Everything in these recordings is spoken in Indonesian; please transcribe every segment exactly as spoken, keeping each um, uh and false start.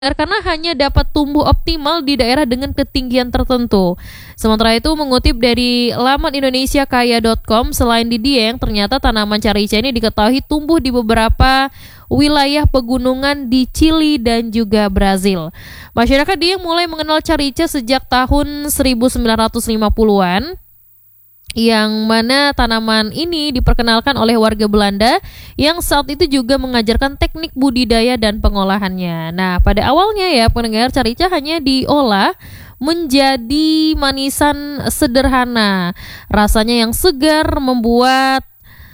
karena hanya dapat tumbuh optimal di daerah dengan ketinggian tertentu. Sementara itu, mengutip dari laman indonesia kaya dot com, selain di Dieng, ternyata tanaman carica ini diketahui tumbuh di beberapa wilayah pegunungan di Chili dan juga Brazil. Masyarakat Dieng mulai mengenal carica sejak tahun seribu sembilan ratus lima puluhan, yang mana tanaman ini diperkenalkan oleh warga Belanda yang saat itu juga mengajarkan teknik budidaya dan pengolahannya. Nah, pada awalnya ya pendengar, carica hanya diolah menjadi manisan sederhana. Rasanya yang segar membuat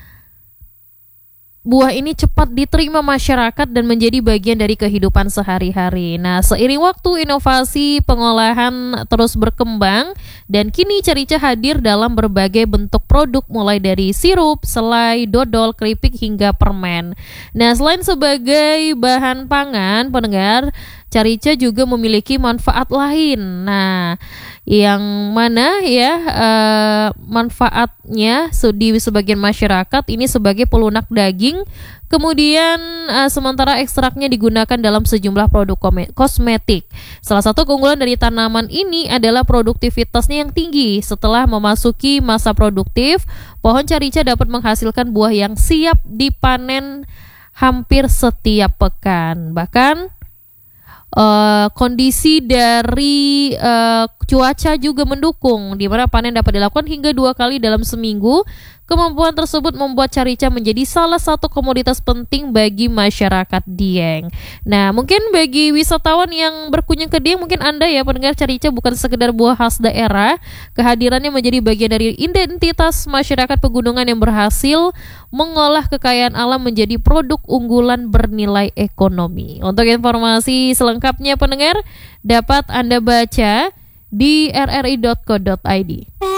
buah ini cepat diterima masyarakat dan menjadi bagian dari kehidupan sehari-hari. Nah, seiring waktu, inovasi pengolahan terus berkembang dan kini carica hadir dalam berbagai bentuk produk, mulai dari sirup, selai, dodol, keripik hingga permen. Nah, selain sebagai bahan pangan, pendengar, carica juga memiliki manfaat lain. Nah, yang mana ya uh, manfaatnya di sebagian masyarakat ini sebagai pelunak daging. Kemudian uh, sementara ekstraknya digunakan dalam sejumlah produk kosmetik. Salah satu keunggulan dari tanaman ini adalah produktivitasnya yang tinggi. Setelah memasuki masa produktif, pohon carica dapat menghasilkan buah yang siap dipanen hampir setiap pekan. Bahkan Uh, kondisi dari uh, cuaca juga mendukung, di mana panen dapat dilakukan hingga dua kali dalam seminggu. Kemampuan tersebut membuat carica menjadi salah satu komoditas penting bagi masyarakat Dieng. Nah, mungkin bagi wisatawan yang berkunjung ke Dieng, mungkin Anda ya pendengar, carica bukan sekedar buah khas daerah. Kehadirannya menjadi bagian dari identitas masyarakat pegunungan yang berhasil mengolah kekayaan alam menjadi produk unggulan bernilai ekonomi. Untuk informasi selengkapnya pendengar, dapat Anda baca di r r i dot co dot i d.